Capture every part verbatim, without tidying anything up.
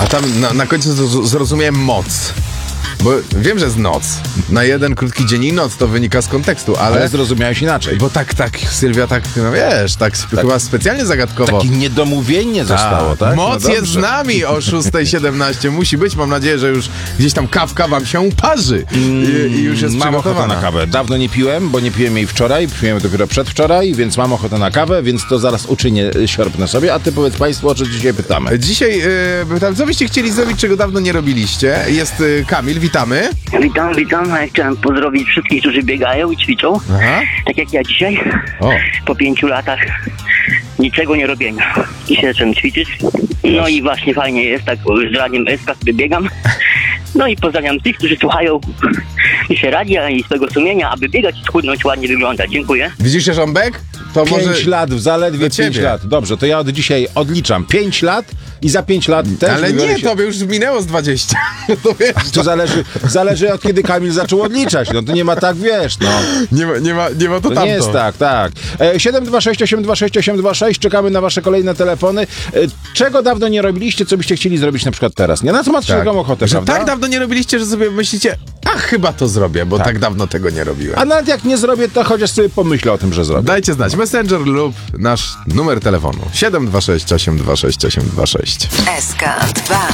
A tam na, na końcu z- zrozumiałem moc. Bo wiem, że jest noc. Na jeden krótki dzień i noc to wynika z kontekstu, ale... Ale zrozumiałeś inaczej. Bo tak, tak, Sylwia, tak, no wiesz, tak, tak. chyba specjalnie zagadkowo. Takie niedomówienie zostało, tak? Moc No jest dobrze. z nami o szósta siedemnaście. Musi być, mam nadzieję, że już gdzieś tam kawka wam się parzy. I, i już jest Mam ochotę przygotowana. na kawę. Dawno nie piłem, bo nie piłem jej wczoraj, piłem dopiero przedwczoraj, więc mam ochotę na kawę, więc to zaraz uczynię, siorpnę sobie. A ty powiedz państwu, o czym dzisiaj pytamy. Dzisiaj, yy, co byście chcieli zrobić, czego dawno nie robiliście? Jest yy, Kamil, witamy. Witam, witam. Ja chciałem pozdrowić wszystkich, którzy biegają i ćwiczą. Aha. Tak jak ja dzisiaj. O. Po pięciu latach niczego nie robienia. I się zacząłem ćwiczyć. No i właśnie fajnie jest, tak z radiem S K sobie biegam. No i pozdrawiam tych, którzy słuchają się radia i swego sumienia, aby biegać i schudnąć, ładnie wyglądać. Dziękuję. Widzisz, Rząbek? To Pięć może... lat, zaledwie do pięć ciebie. lat. Dobrze, to ja od dzisiaj odliczam pięć lat i za pięć lat też Ale wybiorę nie, się... tobie już minęło z dwadzieścia. To wiesz, To zależy, zależy od kiedy Kamil zaczął odliczać. No to nie ma tak, wiesz, no. nie ma, nie ma, nie ma to, To tamto. nie jest tak, tak. E, siedem dwa sześć osiem dwa sześć osiem dwa sześć, czekamy na wasze kolejne telefony. E, czego dawno nie robiliście, co byście chcieli zrobić na przykład teraz? Nie, na co macie taką ochotę, że prawda? tak dawno nie robiliście, że sobie myślicie, a chyba to zrobię, bo tak, dawno tego nie robiłem. A nawet jak nie zrobię, to chociaż sobie pomyślę o tym, że zrobię. Dajcie znać, Messenger lub nasz numer telefonu siedem dwa sześć osiem dwa sześć osiem dwa sześć. S K dwa.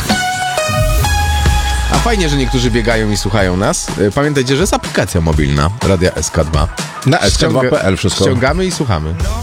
A fajnie, że niektórzy biegają i słuchają nas. Y, Pamiętajcie, że jest aplikacja mobilna Radia S K dwa. Na S K dwa kropka P L wszystko. Ściągamy i słuchamy.